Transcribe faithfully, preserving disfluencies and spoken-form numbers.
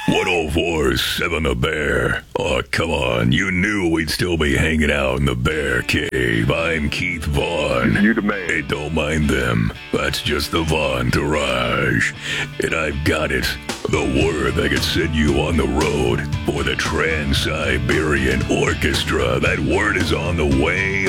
one oh four seven The Bear. Oh, come on. You knew we'd still be hanging out in the Bear Cave. I'm Keith Vaughn. You the man. Hey, don't mind them. That's just the Vaughn Tourage. And I've got it. The word that could send you on the road for the Trans-Siberian Orchestra. That word is on the way.